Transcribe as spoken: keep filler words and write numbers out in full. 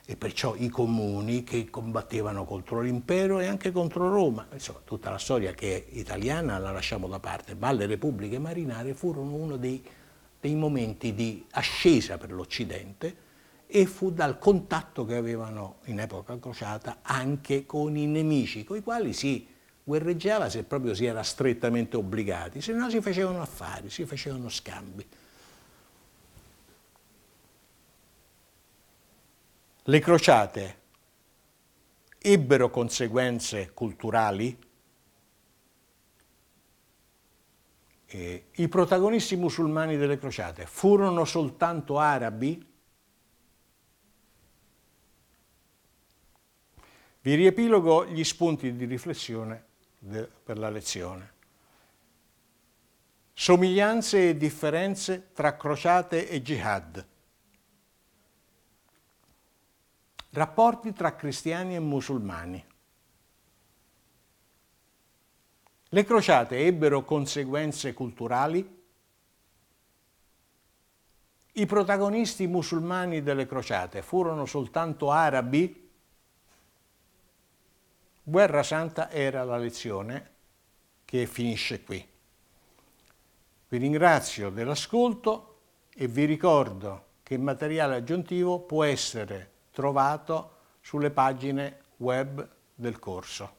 e perciò i comuni che combattevano contro l'impero e anche contro Roma. Insomma, tutta la storia che è italiana la lasciamo da parte, ma le repubbliche marinare furono uno dei, dei momenti di ascesa per l'Occidente, e fu dal contatto che avevano in epoca crociata anche con i nemici, con i quali si guerreggiava se proprio si era strettamente obbligati, se no si facevano affari, si facevano scambi. Le crociate ebbero conseguenze culturali. E i protagonisti musulmani delle crociate furono soltanto arabi? Vi riepilogo gli spunti di riflessione per la lezione. Somiglianze e differenze tra crociate e jihad. Rapporti tra cristiani e musulmani. Le crociate ebbero conseguenze culturali? I protagonisti musulmani delle crociate furono soltanto arabi? Guerra Santa era la lezione che finisce qui. Vi ringrazio dell'ascolto e vi ricordo che il materiale aggiuntivo può essere trovato sulle pagine web del corso.